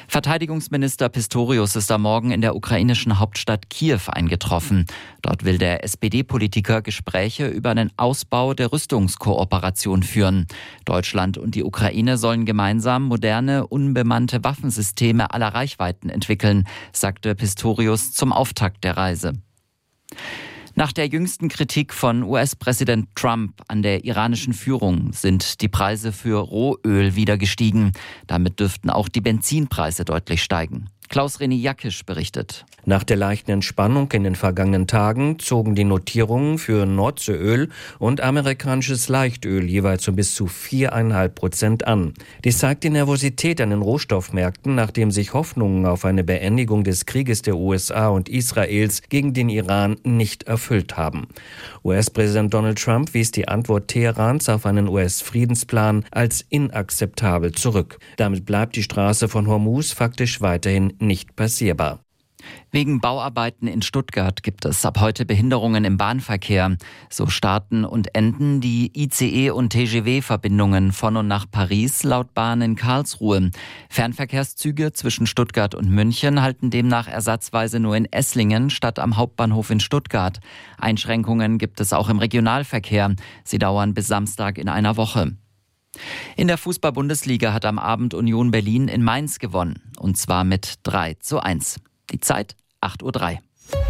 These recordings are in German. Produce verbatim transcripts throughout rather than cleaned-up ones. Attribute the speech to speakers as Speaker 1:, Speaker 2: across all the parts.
Speaker 1: Verteidigungsminister Pistorius ist am Morgen in der ukrainischen Hauptstadt Kiew eingetroffen. Dort will der S P D-Politiker Gespräche über einen Ausbau der Rüstungskooperation führen. Deutschland und die Ukraine sollen gemeinsam moderne, unbemannte Waffensysteme aller Reichweiten entwickeln, sagte Pistorius zum Auftakt der Reise. Nach der jüngsten Kritik von U S-Präsident Trump an der iranischen Führung sind die Preise für Rohöl wieder gestiegen. Damit dürften auch die Benzinpreise deutlich steigen. Klaus-René Jackisch berichtet.
Speaker 2: Nach der leichten Entspannung in den vergangenen Tagen zogen die Notierungen für Nordseeöl und amerikanisches Leichtöl jeweils um bis zu viereinhalb Prozent an. Dies zeigt die Nervosität an den Rohstoffmärkten, nachdem sich Hoffnungen auf eine Beendigung des Krieges der U S A und Israels gegen den Iran nicht erfüllt haben. U S-Präsident Donald Trump wies die Antwort Teherans auf einen U S-Friedensplan als inakzeptabel zurück. Damit bleibt die Straße von Hormuz faktisch weiterhin nicht passierbar.
Speaker 1: Wegen Bauarbeiten in Stuttgart gibt es ab heute Behinderungen im Bahnverkehr. So starten und enden die I C E- und T G V-Verbindungen von und nach Paris laut Bahn in Karlsruhe. Fernverkehrszüge zwischen Stuttgart und München halten demnach ersatzweise nur in Esslingen statt am Hauptbahnhof in Stuttgart. Einschränkungen gibt es auch im Regionalverkehr. Sie dauern bis Samstag in einer Woche. In der Fußball-Bundesliga hat am Abend Union Berlin in Mainz gewonnen. Und zwar mit drei zu eins. Die Zeit acht Uhr drei.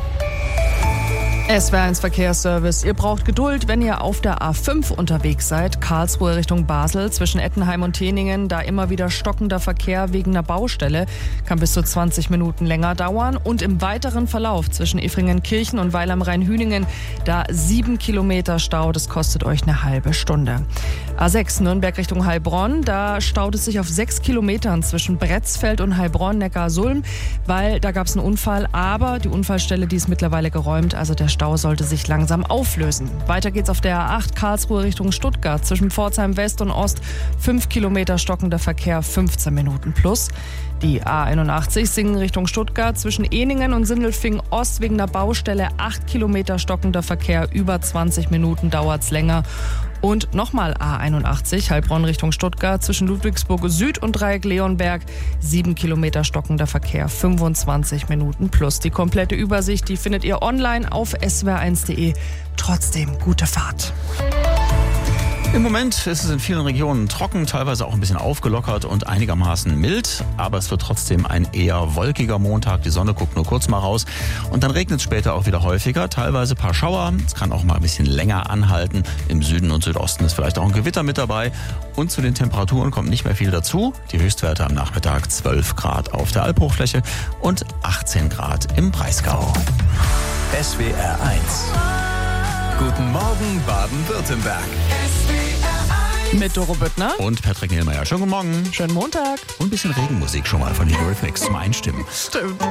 Speaker 3: S W R eins Verkehrsservice. Ihr braucht Geduld, wenn ihr auf der A fünf unterwegs seid. Karlsruhe Richtung Basel zwischen Ettenheim und Teningen. Da immer wieder stockender Verkehr wegen einer Baustelle. Kann bis zu zwanzig Minuten länger dauern. Und im weiteren Verlauf zwischen Effringenkirchen und Weil am Rhein-Hüningen. Da sieben Kilometer Stau. Das kostet euch eine halbe Stunde. A sechs Nürnberg Richtung Heilbronn. Da staut es sich auf sechs Kilometern zwischen Bretzfeld und Heilbronn-Neckarsulm. Weil da gab es einen Unfall. Aber die Unfallstelle, die ist mittlerweile geräumt. Also der Stau sollte sich langsam auflösen. Weiter geht's auf der A acht Karlsruhe Richtung Stuttgart. Zwischen Pforzheim West und Ost fünf Kilometer stockender Verkehr, fünfzehn Minuten plus. Die A einundachtzig Singen Richtung Stuttgart. Zwischen Ehningen und Sindelfingen Ost wegen der Baustelle acht Kilometer stockender Verkehr, über zwanzig Minuten dauert's länger. Und nochmal A einundachtzig, Heilbronn Richtung Stuttgart, zwischen Ludwigsburg Süd und Dreieck Leonberg, sieben Kilometer stockender Verkehr, fünfundzwanzig Minuten plus. Die komplette Übersicht, die findet ihr online auf s w r eins punkt de. Trotzdem gute Fahrt.
Speaker 4: Im Moment ist es in vielen Regionen trocken, teilweise auch ein bisschen aufgelockert und einigermaßen mild. Aber es wird trotzdem ein eher wolkiger Montag. Die Sonne guckt nur kurz mal raus. Und dann regnet es später auch wieder häufiger. Teilweise ein paar Schauer. Es kann auch mal ein bisschen länger anhalten. Im Süden und Südosten ist vielleicht auch ein Gewitter mit dabei. Und zu den Temperaturen kommt nicht mehr viel dazu. Die Höchstwerte am Nachmittag zwölf Grad auf der Albhochfläche und achtzehn Grad im Breisgau.
Speaker 5: S W R eins. Guten Morgen, Baden-Württemberg.
Speaker 3: Mit Doro Büttner
Speaker 4: und Patrick Nielmeier. Schönen guten Morgen.
Speaker 3: Schönen Montag.
Speaker 4: Und ein bisschen Regenmusik schon mal von den Eurythmics zum Einstimmen.
Speaker 3: Stimmt.